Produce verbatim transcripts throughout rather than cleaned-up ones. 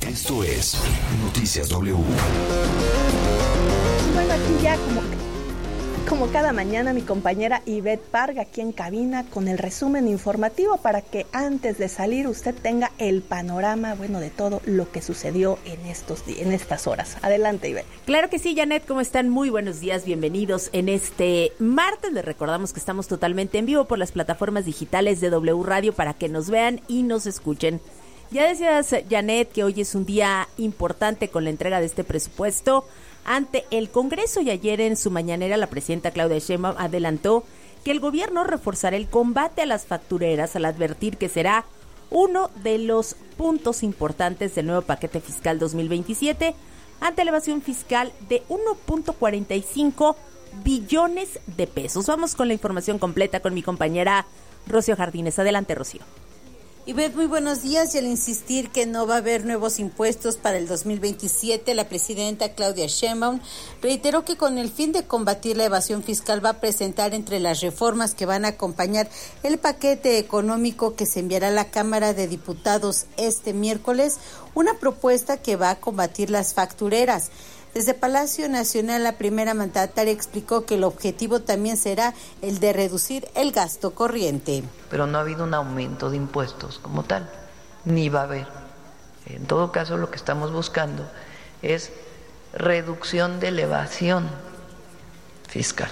Esto es Noticias W. Bueno, aquí ya como, como cada mañana mi compañera Ivette Parga aquí en cabina con el resumen informativo para que antes de salir usted tenga el panorama, bueno, de todo lo que sucedió en estos en estas horas. Adelante, Ivette. Claro que sí, Janet, ¿cómo están? Muy buenos días, bienvenidos en este martes. Les recordamos que estamos totalmente en vivo por las plataformas digitales de W Radio para que nos vean y nos escuchen. Ya decías, Janet, que hoy es un día importante con la entrega de este presupuesto ante el Congreso, y ayer en su mañanera la presidenta Claudia Sheinbaum adelantó que el gobierno reforzará el combate a las factureras al advertir que será uno de los puntos importantes del nuevo paquete fiscal dos mil veintisiete ante la evasión fiscal de uno punto cuarenta y cinco billones de pesos. Vamos con la información completa con mi compañera Rocío Jardines. Adelante, Rocío. Ivette, muy buenos días. Y al insistir que no va a haber nuevos impuestos para el dos mil veintisiete, la presidenta Claudia Sheinbaum reiteró que con el fin de combatir la evasión fiscal va a presentar entre las reformas que van a acompañar el paquete económico que se enviará a la Cámara de Diputados este miércoles una propuesta que va a combatir las factureras. Desde Palacio Nacional, la primera mandataria explicó que el objetivo también será el de reducir el gasto corriente. Pero no ha habido un aumento de impuestos como tal, ni va a haber. En todo caso, lo que estamos buscando es reducción de la evasión fiscal.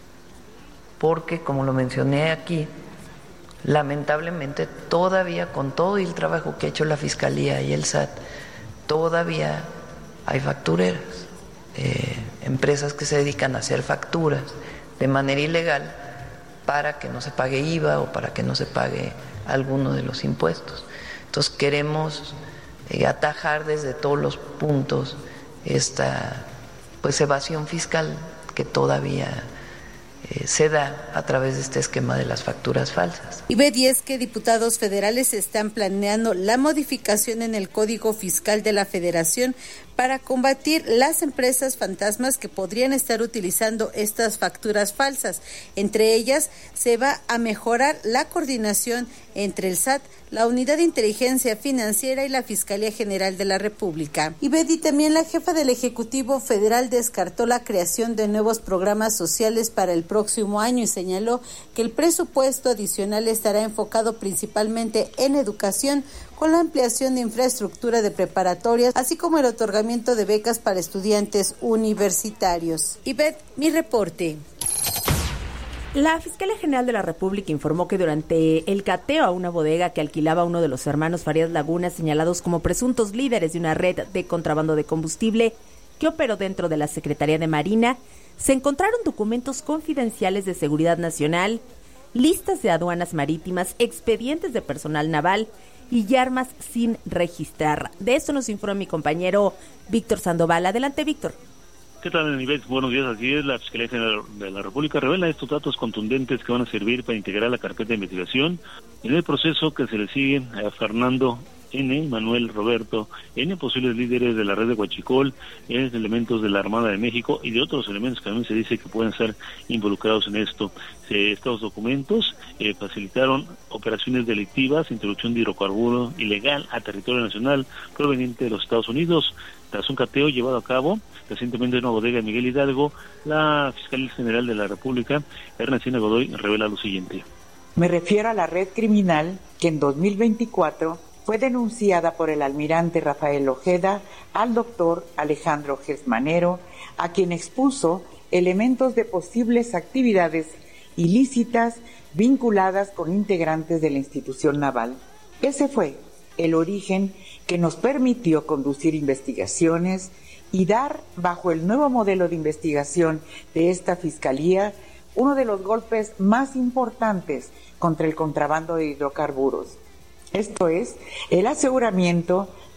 Porque, como lo mencioné aquí, lamentablemente todavía, con todo el trabajo que ha hecho la Fiscalía y el S A T, todavía hay factureras. Eh, empresas que se dedican a hacer facturas de manera ilegal para que no se pague I V A o para que no se pague alguno de los impuestos. Entonces queremos eh, atajar desde todos los puntos esta pues evasión fiscal que todavía eh, se da a través de este esquema de las facturas falsas. Y ve diez que diputados federales están planeando la modificación en el Código Fiscal de la Federación para combatir las empresas fantasmas que podrían estar utilizando estas facturas falsas. Entre ellas, se va a mejorar la coordinación entre el S A T, la Unidad de Inteligencia Financiera y la Fiscalía General de la República. Y Betty, también la jefa del Ejecutivo Federal descartó la creación de nuevos programas sociales para el próximo año y señaló que el presupuesto adicional estará enfocado principalmente en educación, con la ampliación de infraestructura de preparatorias, así como el otorgamiento de becas para estudiantes universitarios. Ivette, mi reporte. La Fiscalía General de la República informó que durante el cateo a una bodega que alquilaba uno de los hermanos Farías Laguna, señalados como presuntos líderes de una red de contrabando de combustible que operó dentro de la Secretaría de Marina, se encontraron documentos confidenciales de seguridad nacional, listas de aduanas marítimas, expedientes de personal naval y armas sin registrar. De esto nos informó mi compañero Víctor Sandoval. Adelante, Víctor. ¿Qué tal, Ivette? Buenos días. Así es, la Fiscalía General de la República revela estos datos contundentes que van a servir para integrar la carpeta de investigación en el proceso que se le sigue a Fernando N., Manuel Roberto N., posibles líderes de la red de Huachicol, N., elementos de la Armada de México y de otros elementos que también se dice que pueden ser involucrados en esto. Se, estos documentos eh, facilitaron operaciones delictivas, introducción de hidrocarburo ilegal a territorio nacional proveniente de los Estados Unidos. Tras un cateo llevado a cabo recientemente en una bodega de Miguel Hidalgo, la Fiscalía General de la República, Ernestina Godoy, revela lo siguiente. Me refiero a la red criminal que en dos mil veinticuatro fue denunciada por el almirante Rafael Ojeda al doctor Alejandro Gesmanero, a quien expuso elementos de posibles actividades ilícitas vinculadas con integrantes de la institución naval. Ese fue el origen que nos permitió conducir investigaciones y dar, bajo el nuevo modelo de investigación de esta Fiscalía, uno de los golpes más importantes contra el contrabando de hidrocarburos. Esto es, el aseguramiento